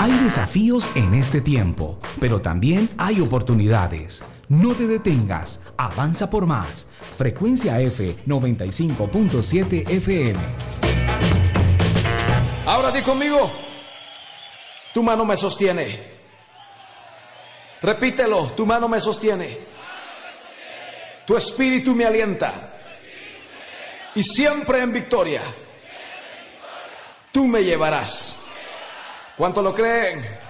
Hay desafíos en este tiempo, pero también hay oportunidades. No te detengas, avanza por más. Frecuencia F 95.7 FM. Ahora di conmigo, tu mano me sostiene. Repítelo, tu mano me sostiene. Tu espíritu me alienta. Y siempre en victoria, tú me llevarás. ¿Cuánto lo creen?